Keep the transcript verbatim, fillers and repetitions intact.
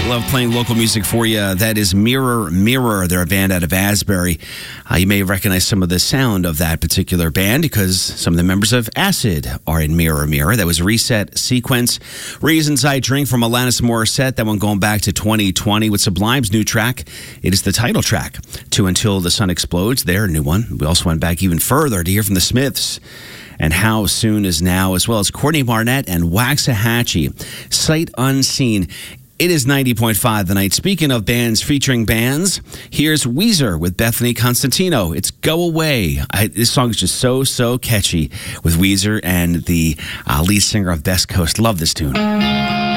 love playing local music for you. That is Mirror Mirror. They're a band out of Asbury. Uh, you may recognize some of the sound of that particular band because some of the members of Acid are in Mirror Mirror. That was Reset Sequence. Reasons I Drink from Alanis Morissette. That one going back to twenty twenty with Sublime's new track. It is the title track to Until the Sun Explodes. Their new one. We also went back even further to hear from the Smiths and How Soon Is Now, as well as Courtney Barnett and Waxahachie. Sight Unseen. It is ninety point five The Night. Speaking of bands featuring bands, here's Weezer with Bethany Constantino. It's Go Away. I, this song is just so, so catchy with Weezer and the uh, lead singer of Best Coast. Love this tune.